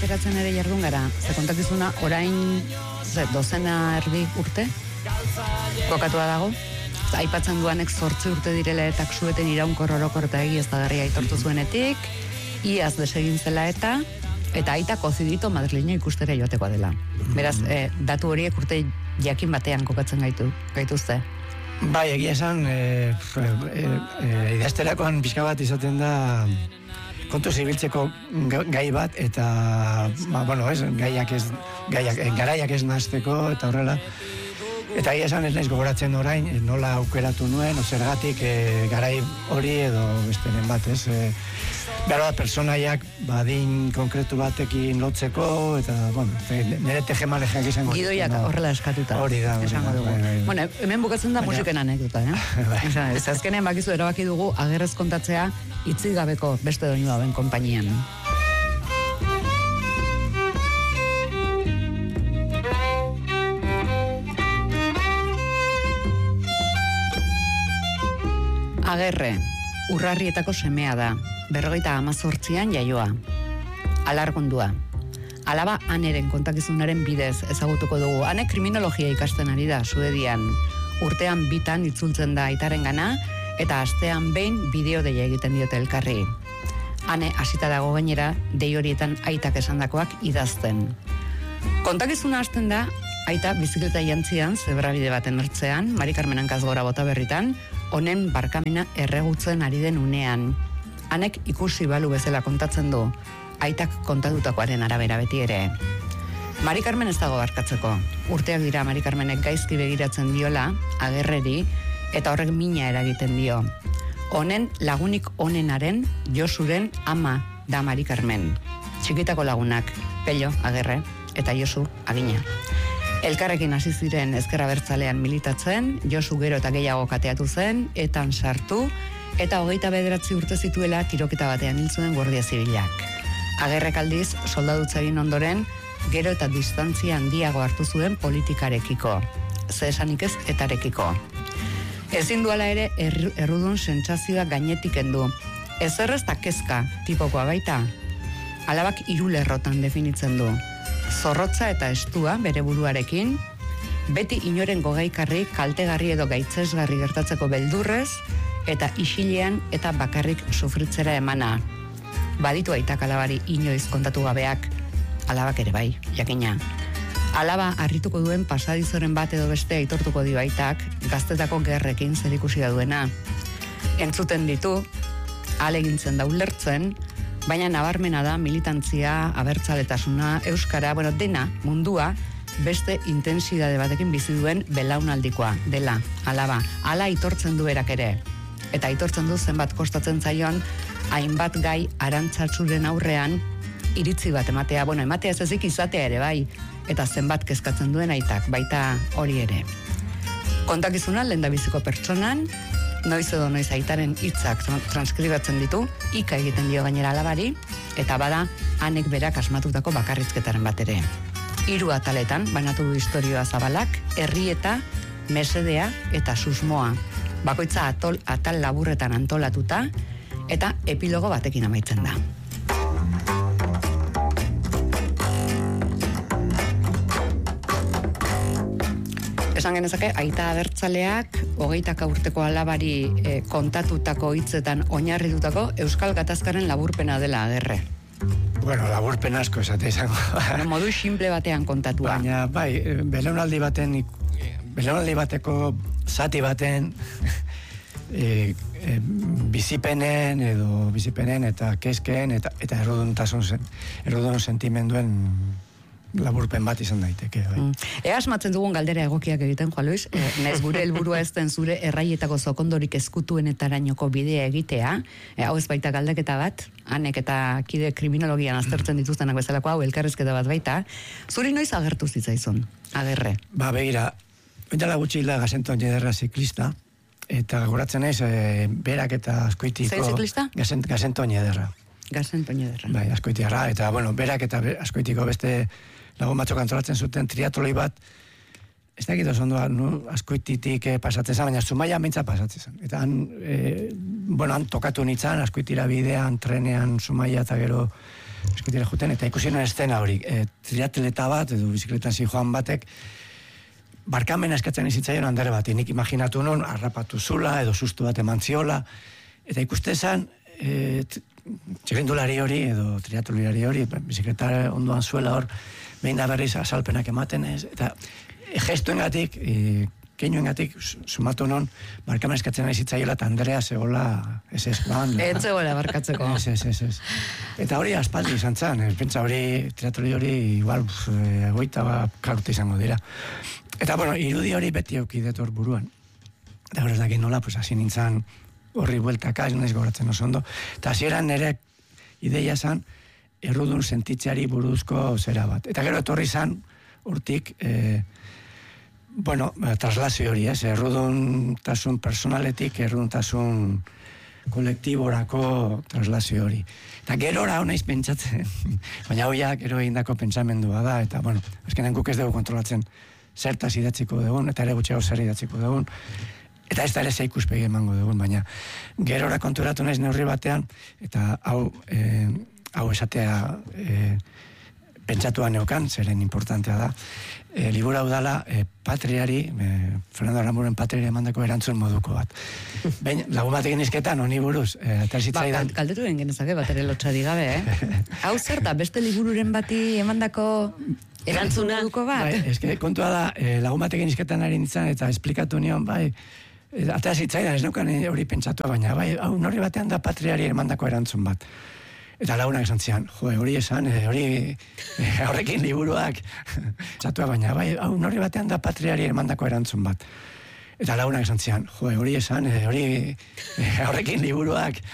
Ateratzen ere jardun gara, ze kontakizuna orain dozena erdi urte kokatua dago. Aipatzen duanek 8 urte direla eta sueten iraunkor orokor eta egiaztagarria aitortu zuenetik, iaz desegin zela eta aita kozidito Madrileno ikustera joatekoa dela. Beraz, datu horiek urte jakin batean kokatzen gaituzte. Bai, egia esan, idazterakoan pixka bat izaten da kontu zibiltzeko gai bat, eta, garaiak ez nahazteko, eta horrela. Eta egia esan ez naiz gogoratzen orain, nola aukeratu nuen, zergatik garai hori edo bestenen bat, ez? Behar da, personaiak badin konkretu batekin lotzeko, eta, nire tejemalejak izango. Gidoiak horrela eskatuta. Hori da. Bueno, hemen bukatzen da musiken anekdota, Ez azkenean bakizu erabaki dugu agerrez kontatzea hitzik gabeko beste doinu dauen konpainian. Agerre, Urrarrietako semea da, 58an jaioa. Alargondua. Alaba Aneren kontakizunaren bidez ezagutuko dugu. Ane kriminologia ikasten ari da, Suedian. Urtean 2 itzultzen da aitarengana, eta astean behin bideo deia egiten diote elkarri. Ane hasita dago gainera, dei horietan aitak esandakoak idazten. Kontakizuna hasten da, aita bizikleta jantzian, zebrabide baten ertzean, Mari Carmen hankaz gora bota berritan, honen barkamena erregutzen ari den unean. Hanek ikusi balu bezala kontatzen du, aitak kontatutakoaren arabera beti ere. Mari Carmen ez dago barkatzeko. Urteak dira Mari Carmenek gaizki begiratzen diola, Agerreri, eta horrek mina eragiten dio. Honen lagunik onenaren, Josuren ama da Mari Carmen. Txikitako lagunak, Pello, Agerre, eta Josu, Agina. Elkarrekin hasi ziren ezker abertzalean militatzen, Josu gero eta gehiago kateatu zen, etan sartu, eta 29 urte zituela tiroketa batean hil zuen Guardia Zibilak. Agerrek aldiz, soldadutza egin ondoren, gero eta distantzia handiago hartu zuen politikarekiko. Ze esanik ez etarekiko. Ezin duala ere errudun sentsazioa gainetik kendu. Ezerrez eta kezka tipokoa baita. Alabak 3 lerrotan definitzen du. Zorrotza eta estua bere buruarekin, beti inoren gogaikarri, kaltegarri edo gaitzesgarri gertatzeko beldurrez, eta isilean eta bakarrik sufritzera emana. Baditu aitak alabari inoiz kontatu gabeak, alabak ere bai, jakina. Alaba harrituko duen pasadizoren bat edo beste aitortuko dio aitak, gaztetako gerrekin zerikusia duena. Entzuten ditu, ahalegintzen da ulertzen, baina nabarmena da militantzia, abertzaletasuna, euskara, dena, mundua, beste intensidade batekin bizi duen belaunaldikoa, dela, alaba. Hala aitortzen du berak ere. Eta aitortzen du zenbat kostatzen zaion, hainbat gai arantzatsuren aurrean, iritzi bat ematea, ematea ez ezik izatea ere bai, eta zenbat kezkatzen duen aitak, baita hori ere. Kontakizuna lehendabiziko pertsonan, noiz edo noiz aitaren hitzak transkribatzen ditu, ika egiten dio gainera alabari, eta bada Anek berak asmatutako bakarrizketaren bat ere. 3 ataletan banatu du istorioa zabalak, herrieta, mesedea eta susmoa. Bakoitza atal laburretan antolatuta, eta epilogo batekin amaitzen da. Esan genezake, aita abertzaleak 20 urteko alabari kontatutako hitzetan oinarritutako Euskal Gatazkaren laburpena dela Agerre. Laburpen asko esate izango. Modu simple batean kontatua. Baina, bai, belaunaldi bateko zati baten bizipenen eta kezkeen eta errudun sentimenduen laburpen bat izan daiteke. Ea asmatzen dugun galdera egokiak egiten, Juan Luis, naiz gure helburua ez den zure erraietako zokondorik ezkutuenetarainoko bidea egitea, hau ez baita galdeketa bat, Anek eta kide kriminologian aztertzen dituztenak bezalako hau elkarrizketa bat baita, zuri noiz agertu zitzaizun, Agerre? Begira, oindala gutxi hila Gazenton Ederra ziklista, eta goratzen naiz, berak eta Azkoitiko... Zein ziklista? Gazenton Ederra. Gazenton Ederra. Bai, Azkoitiarra, eta berak eta Azkoitiko beste lagun batzuk antolatzen zuten triatloi bat, ez dakit oso ondo, Azkoititik pasatzen zen, baina Zumaia mentza pasatzen zen. Eta han tokatu nintzen, Azkoitira bidean, trenean, Zumaia eta gero eskutira juten, eta ikusi nuen estena hori, triatleta bat, edo bizikletan zijoan batek, barkamena eskatzen izitzaion handere bat, nik imaginatu non, harrapatu zula, edo sustu bat eman ziola, eta ikuste esan, txirrindulari hori, edo triatlulari hori, bizikleta onduan zuela hor, behin da berriz azalpenak ematen ez, eta gestuengatik, keinuengatik, sumatu non, barkamena eskatzen izitzaiola, eta Andrea zegoela, ez ban. Ez zegoela barkatzeko. Ez. Eta hori aspaldi izan zen, pentsa hori, triatluli hori, igual, egoita karute izango dira. Eta, bueno, irudi hori beti eukidet hor buruan. Eta hori ez dakit nola, pues, hasi nintzen horri bueltaka, ez naiz goratzen oso ondo. Eta hasieran nire ideia zen, errudun sentitzeari buruzko zera bat. Eta gero etorri zen, hortik, traslazio hori, erruduntasun personaletik, erruduntasun kolektiborako traslazio hori. Eta gero hau naiz pentsatzen, baina hoia gero egindako pentsamendua da, eta, bueno, azkenean guk ez dugu kontrolatzen zertaz idatziko dugun, eta ere gutxeago zer idatziko dugun, eta ez da ere zeikuspegi emango dugun, baina gerora konturatu naiz neurri batean, eta hau esatea pentsatua neukan, zeren importantea da, liburu hau dala patriari, Fernando Aramuren patriari emandako erantzun moduko bat. Baina, lagun batekin izketan, honi buruz, terzitzaidan... Kaldetu den genezake bat ere lotxari gabe, Hau zer da, beste libururen bati emandako erantzuna moduko bat? Bai, kontua da, lagun batekin izketan ari nintzen, eta esplikatu nion, atera zitzaidan, ez neukan hori pentsatua, baina, hau norri batean da patriari emandako erantzun bat. Eta lagunak esan zian, hori esan, horrekin liburuak, txatua baina, hau norri batean da patriari emandako erantzun bat. Eta lagunak esan zian, hori esan, horrekin liburuak,